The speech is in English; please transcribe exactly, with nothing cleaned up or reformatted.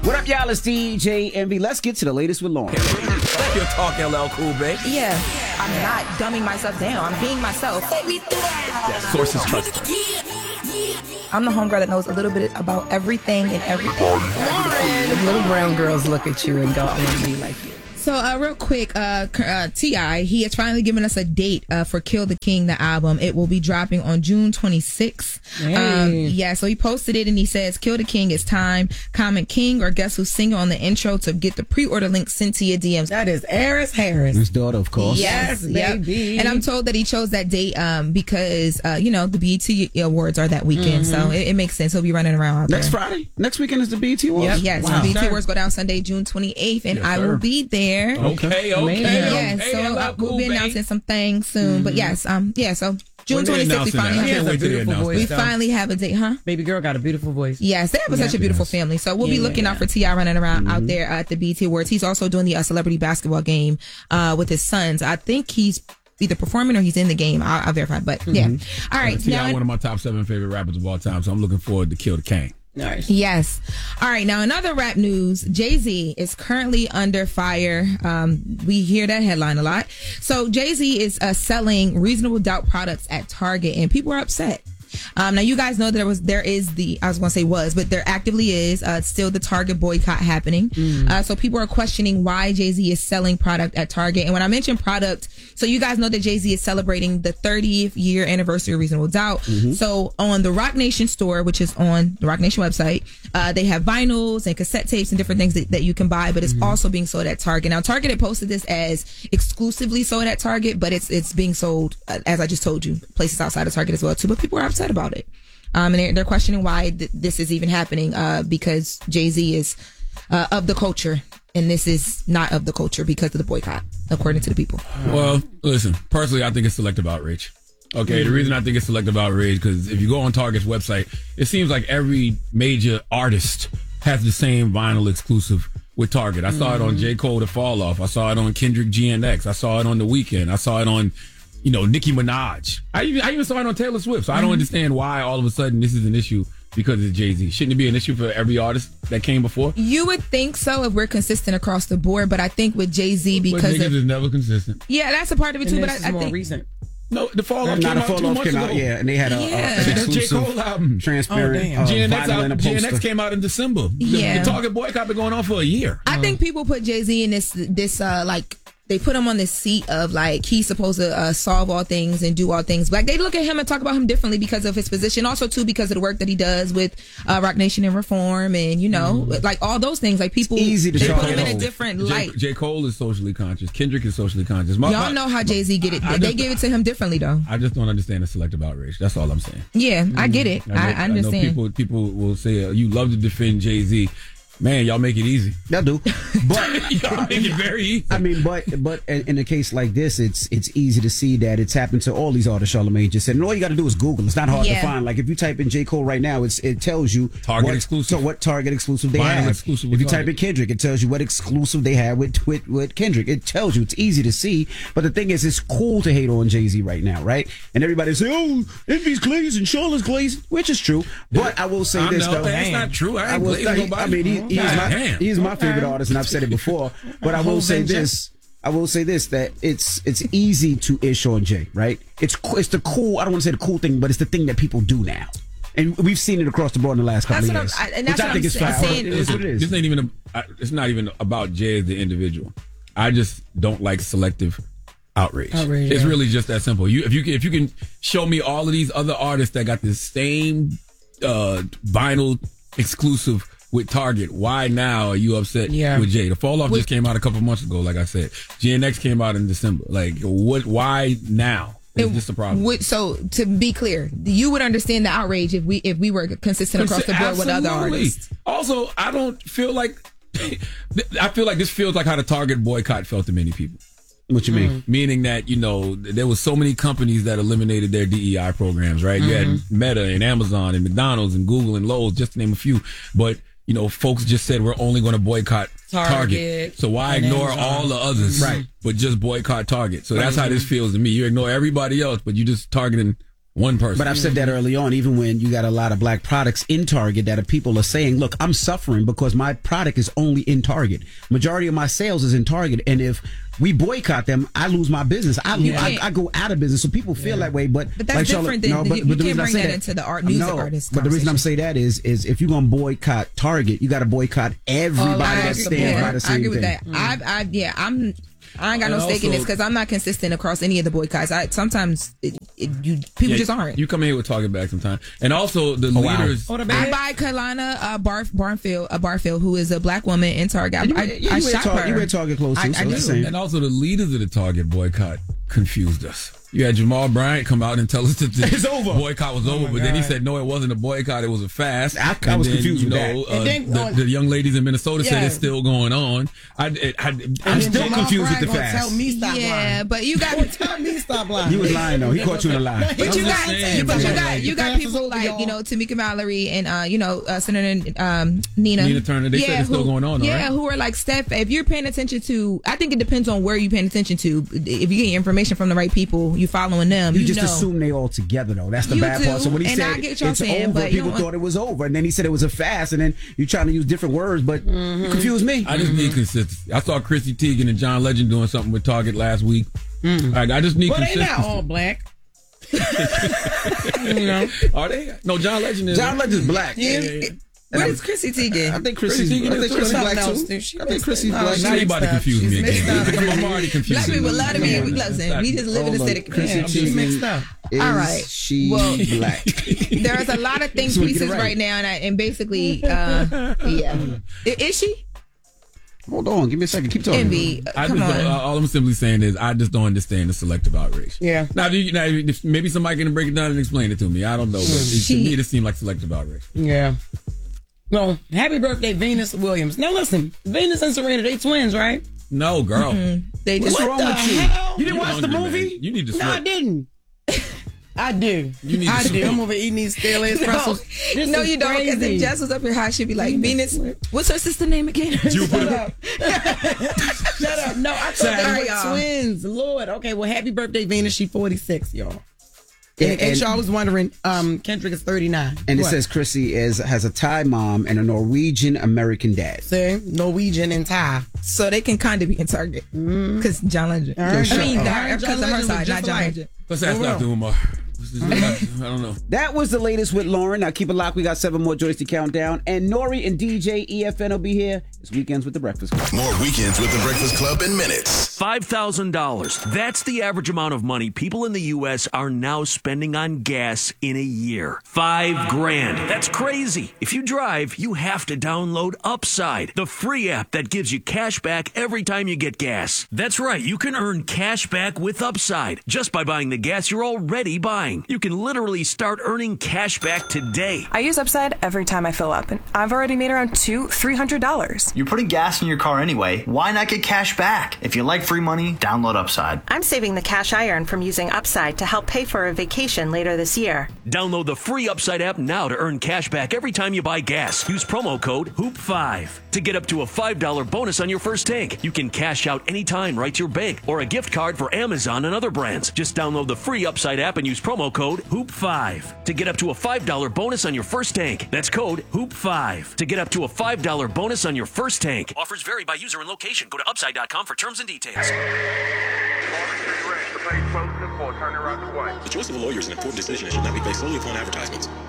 What up, y'all? It's D J Envy. Let's get to the latest with Lauren. Your talk, L L Cool, babe. Yeah, I'm not dumbing myself down. I'm being myself. That sources trust. I'm the homegirl that knows a little bit about everything and everything. Lauren. Little brown girls look at you and go, I want to be like you. So, uh, real quick, uh, uh, T I he has finally given us a date uh, for Kill the King, the album. It will be dropping on June twenty-sixth. Hey. Um, yeah, so he posted it and he says, Kill the King, it's time. Comment King or Guess Who's Singing on the intro to get the pre-order link sent to your D Ms. That is Eris Harris. His daughter, of course. Yes, Yes, baby. yep. And I'm told that he chose that date um, because, uh, you know, the B E T Awards are that weekend. Mm-hmm. So it, it makes sense. He'll be running around out Next there. Friday? Next weekend is the B E T Awards? Yep. Yes, Wow. the B E T Sure. Awards go down Sunday, June twenty-eighth, and Yes, I sir. will be there. Okay, okay. Amazing. Yeah, okay, so L L uh, Cool, we'll be babe. announcing some things soon. But yes, um, yeah, so June When they twenty-sixth, we announcing finally that? I have can't wait till they beautiful announce voice. we that. though. finally have a date, huh? Baby girl got a beautiful voice. Yes, they have such a beautiful Yes. family. So we'll be Yeah. looking out for T I running around out there at the B E T Awards. He's also doing the uh, celebrity basketball game uh, with his sons. I think he's either performing or he's in the game. I'll, I'll verify. But yeah. All right. T I now- one of my top seven favorite rappers of all time, so I'm looking forward to Kill the King. Nice. Yes. All right. Now, another rap news. Jay-Z is currently under fire. Um, we hear that headline a lot. So Jay-Z is uh, selling Reasonable Doubt products at Target, and people are upset. Um, now, you guys know that there was, there is the, I was going to say was, but there actively is uh, still the Target boycott happening. Mm. Uh, so people are questioning why Jay-Z is selling product at Target. And when I mention product, so you guys know that Jay-Z is celebrating the thirtieth year anniversary of Reasonable Doubt. Mm-hmm. So on the Rock Nation store, which is on the Rock Nation website, uh, they have vinyls and cassette tapes and different things that, that you can buy, but it's mm-hmm. also being sold at Target. Now, Target had posted this as exclusively sold at Target, but it's it's being sold, uh, as I just told you, places outside of Target as well, too. But people are upset about it. Um, and they're, they're questioning why th- this is even happening, uh, because Jay-Z is uh, of the culture, and this is not of the culture because of the boycott, according to the people. Well, listen, personally, I think it's selective outrage. Okay, the reason I think it's selective outrage, because if you go on Target's website, it seems like every major artist has the same vinyl exclusive with Target. I saw it on J. Cole, The Fall Off. I saw it on Kendrick G N X. I saw it on The Weeknd. I saw it on, you know, Nicki Minaj. I even, I even saw it on Taylor Swift. So I don't understand why all of a sudden this is an issue because it's Jay-Z. Shouldn't it be an issue for every artist that came before? You would think so if we're consistent across the board, but I think with Jay-Z, But because niggas of, is never consistent. yeah, that's a part of it too. And But this I, is I more think recent. No, The Fall Off Not came a out two fall off months came ago. out, yeah, and they had a, Yeah. a, That's an the J. exclusive, Cole album. transparent Oh, damn. uh, G N X, vinyl out, and a G N X poster. came out in December. The, Yeah. the Target boycott been going on for a year. I think people put Jay-Z in this this uh like they put him on this seat of like he's supposed to uh, solve all things and do all things. Like they look at him and talk about him differently because of his position. Also too because of the work that he does with uh, Rock Nation and Reform and you know Mm. like all those things. Like people, It's easy to they show put him in it. a different J, light. J. Cole is socially conscious. Kendrick is socially conscious. My- Y'all my- know how Jay-Z get it. I they just- give it to him differently though. I just don't understand the selective outrage. That's all I'm saying. Yeah, I get it. know- I, I understand. know people people will say uh, you love to defend Jay-Z. Man, y'all make it easy. Y'all do. But Y'all make it very easy. I mean, but but in, in a case like this, it's it's easy to see that it's happened to all these artists. Charlamagne just said, and all you got to do is Google. It's not hard Yeah. to find. Like if you type in J. Cole right now, it's it tells you Target what, exclusive. So what Target exclusive they Vinyl have. exclusive If with you type Target. in Kendrick, it tells you what exclusive they have with with with Kendrick. It tells you. It's easy to see. But the thing is, it's cool to hate on Jay-Z right now, right? And everybody say, oh, Envy's glazing, Charlotte's glazing, which is true. But I will say I this know, though. that's not true. I I ain't will. glazing I, nobody. I mean, he, he's God my damn. he's my favorite artist, and I've said it before. But I will Whole say vengeance. this. I will say this, that it's it's easy to ish on Jay, right? It's co- it's the cool. I don't want to say the cool thing, but it's the thing that people do now, and we've seen it across the board in the last couple That's of what years, I'm- I- and which that's I what think I'm is sa- fine. saying. It is what it is. This ain't even. A, it's not even about Jay as the individual. I just don't like selective outrage. Outrage, it's yeah. really just that simple. You if you can, if you can show me all of these other artists that got the same uh, vinyl exclusive with Target, why now are you upset Yeah. with Jay? The Fall Off just came out a couple months ago, like I said. G N X came out in December. Like what? Why now? Is this the problem? Would, so to be clear, you would understand the outrage if we if we were consistent across the board with other Absolutely. artists. Also, I don't feel like I feel like this feels like how the Target boycott felt to many people. What you mean? Meaning that, you know, there was so many companies that eliminated their D E I programs, right? You had Meta and Amazon and McDonald's and Google and Lowe's, just to name a few. But, you know, folks just said we're only going to boycott Target. Target So why and ignore Amazon. all the others, Right. but just boycott Target? So that's how this feels to me. You ignore everybody else, but you just targeting One person. But I've said that early on, even when you got a lot of black products in Target that are people are saying, look, I'm suffering because my product is only in Target. Majority of my sales is in Target. And if we boycott them, I lose my business. I Yeah. I, I go out of business. So people feel that way. But, But that's like different than- no, but, you- but you the can't reason I bring say that into the art- music no, artist But the reason I'm conversation. saying that is, is if you're going to boycott Target, you got to boycott everybody I that agree, stands yeah, by the I same agree with thing. that. I, I, yeah, I'm. I ain't got no And stake in this also- because I'm not consistent across any of the boycotts. I sometimes it, it, you people Yeah, just aren't. You come in here with Target bags sometimes. And also the Oh, wow. leaders. I buy Kalana uh, Bar, Barnfield, uh, Barfield, who is a black woman in Target. I, You, I, you, I wear shop Target, her. you wear Target clothes too, I- so I it's do. the same. And also the leaders of the Target boycott confused us. You had Jamal Bryant come out and tell us that the It's over. boycott was over, but then he said no, it wasn't a boycott, it was a fast. I- I And was then, confused you with know, that. uh, And then the, on- the young ladies in Minnesota said Yeah. it's still going on. I, I, I, I'm And still then Jamal confused with Bryant the gonna fast. Tell me stop Yeah, lying. but you got. Don't tell me stop lying. He was lying though. He caught you in a lie. But you I'm got, just saying, but you man. got, you The got past is people over, like y'all. you know Tamika Mallory and uh, you know uh, Senator um, Nina Nina Turner, they said it's still going on, though, Yeah, right? who are like Steph. If you're paying attention to, I think it depends on where you're paying attention to. If you get your information from the right people, you following them. You You, just know. assume they all together though. That's the You bad do, part. So when he and I said get what y'all it's saying, over, but you people don't- thought it was over, and then he said it was a fast, and then you trying to use different words, but you confused me. I just need consistency. I saw Chrissy Teigen and John Legend doing something with Target last week. I, I just need But they consistency. not all black. You know. Are they? No, John Legend is. John Legend's black. Yeah. Yeah, yeah. What is Chrissy Teigen? I think Chrissy's, Chrissy Teigen I is think Chrissy's doing black something too. else. She I think mixed Chrissy's up. black. She Now you about to mixed up. confuse me She's again. mixed up. I'm already confused. Black people love to be Yeah. listen. We just live in a Hold state on. of Chrissy confusion. She's mixed up. Is All right. she Well- black? There's a lot of think So we get it pieces right. right now, and, I, and basically, uh, yeah, I- is she? Hold on, give me a second. Keep talking. Envy, uh, I come just on. don't, uh, all I'm simply saying is I just don't understand the selective outrage. Yeah. Now, if you, now if maybe somebody can break it down and explain it to me. I don't know. But it, to me, it just seemed like selective outrage. Yeah. Well, happy birthday, Venus Williams. Now listen, Venus and Serena, they twins, right? No, girl. They just What wrong the with you? hell? You didn't watch the hungry, movie? man. You need to No, I sleep. didn't. I do. You need I to do. sleep. I'm over eating these stale ass no, pretzels. This no, is you don't. Because crazy. if Jess was up here high, she'd be like, Venus. What's her sister name again? Shut up. Shut up. No, I thought Sorry, they were y'all. twins. Lord. Okay, well, happy birthday, Venus. She forty-six, y'all. And- In case and- y'all was wondering, um, Kendrick is thirty-nine. And it What? says Chrissy is has a Thai mom and a Norwegian American dad. See, Norwegian and Thai. So they can kind of be in Target. Because John Legend. All right, I mean, John- that- because John of her Legend side, was not just John like- Legend. Let's ask For real. Doctor Umar. What's this about? I don't know. That was the latest with Lauren. Now keep it locked. We got seven more joys to count down. And Nori and D J E F N will be here. It's Weekends with the Breakfast Club. More Weekends with the Breakfast Club in minutes. five thousand dollars. That's the average amount of money people in the U S are now spending on gas in a year. Five grand. That's crazy. If you drive, you have to download Upside, the free app that gives you cash back every time you get gas. That's right. You can earn cash back with Upside just by buying the gas you're already buying. You can literally start earning cash back today. I use Upside every time I fill up, and I've already made around two, three hundred dollars. You're putting gas in your car anyway. Why not get cash back? If you like free money, download Upside. I'm saving the cash I earn from using Upside to help pay for a vacation later this year. Download the free Upside app now to earn cash back every time you buy gas. Use promo code hoop five to get up to a five dollars bonus on your first tank. You can cash out anytime right to your bank or a gift card for Amazon and other brands. Just download the free Upside app and use promo code hoop five to get up to a five dollars bonus on your first tank. That's code hoop five to get up to a five dollars bonus on your first tank. Offers vary by user and location. Go to upside dot com for terms and details. The choice of a lawyer is an important decision and should not be based solely upon advertisements.